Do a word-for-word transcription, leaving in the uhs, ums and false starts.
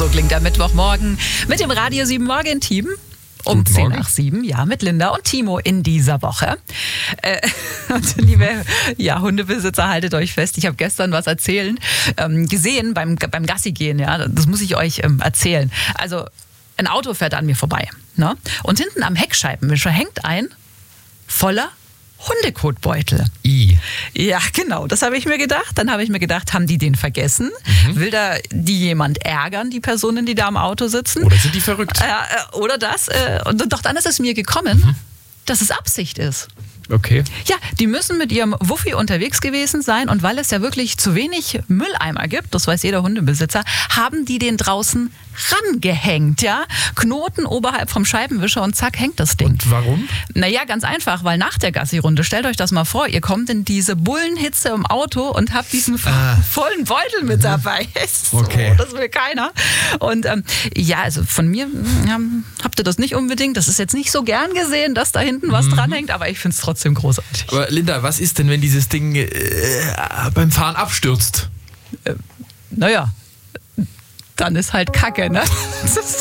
So klingt der Mittwochmorgen mit dem Radio sieben Morgen-Team. Um zehn nach sieben, ja, mit Linda und Timo in dieser Woche. Äh, und liebe ja, Hundebesitzer, haltet euch fest. Ich habe gestern was erzählen, ähm, gesehen beim, beim Gassi gehen. Ja, das muss ich euch ähm, erzählen. Also ein Auto fährt an mir vorbei. Ne? Und hinten am Heckscheibenwischer hängt ein voller Hundekotbeutel. I. Ja, genau, das habe ich mir gedacht. Dann habe ich mir gedacht, haben die den vergessen? Mhm. Will da die jemand ärgern, die Personen, die da im Auto sitzen? Oder sind die verrückt? Äh, oder das. Äh, und doch dann ist es mir gekommen, mhm. dass es Absicht ist. Okay. Ja, die müssen mit ihrem Wuffi unterwegs gewesen sein und weil es ja wirklich zu wenig Mülleimer gibt, das weiß jeder Hundebesitzer, haben die den draußen rangehängt, ja? Knoten oberhalb vom Scheibenwischer und zack, hängt das Ding. Und warum? Naja, ganz einfach, weil nach der Gassi-Runde, stellt euch das mal vor, ihr kommt in diese Bullenhitze im Auto und habt diesen ah. vollen Beutel mit dabei. So, okay. Das will keiner. Und ähm, ja, also von mir ja, habt ihr das nicht unbedingt. Das ist jetzt nicht so gern gesehen, dass da hinten was mhm. dranhängt, aber ich finde es trotzdem großartig. Aber Linda, was ist denn, wenn dieses Ding äh, beim Fahren abstürzt? Äh, naja, dann ist halt Kacke, ne?